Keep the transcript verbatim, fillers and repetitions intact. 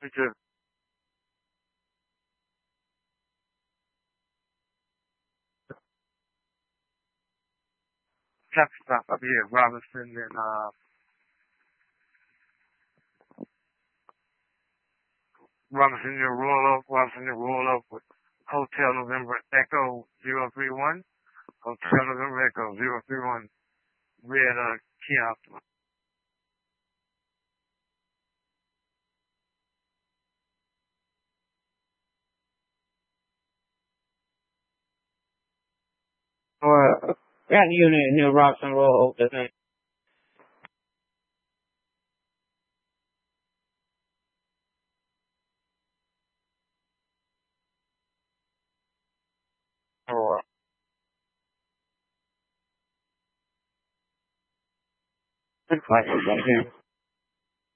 Which is traffic stop up here at Robinson and uh Robinson near Royal Oak, Robinson near Royal Oak with Hotel November Echo zero three one. Hotel November Echo zero three one. Red uh Kia Optima. Or got a unit near Robinson Royal Oak, isn't it? Or looks like it's right here.